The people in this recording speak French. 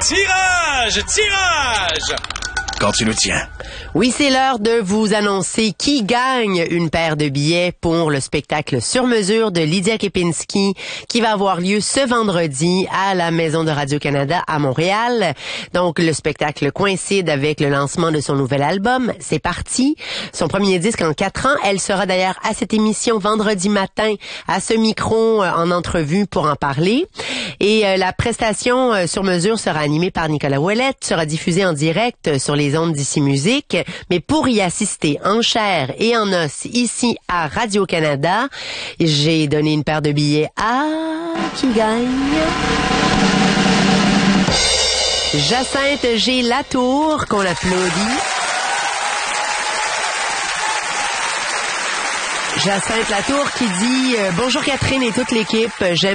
Tirage! Quand tu nous tiens. Oui, c'est l'heure de vous annoncer qui gagne une paire de billets pour le spectacle sur mesure de Lydia Kepinski qui va avoir lieu ce vendredi à la Maison de Radio-Canada à Montréal. Donc, le spectacle coïncide avec le lancement de son nouvel album. C'est parti. Son premier disque en 4 ans. Elle sera d'ailleurs à cette émission vendredi matin à ce micro en entrevue pour en parler. Et la prestation sur mesure sera animée par Nicolas Ouellette, sera diffusée en direct sur les ondes d'Ici Musique. Mais pour y assister en chair et en os ici à Radio-Canada, j'ai donné une paire de billets à qui gagne? Jacinthe G. Latour, qu'on applaudit. Jacinthe Latour qui dit « Bonjour Catherine et toute l'équipe, j'aime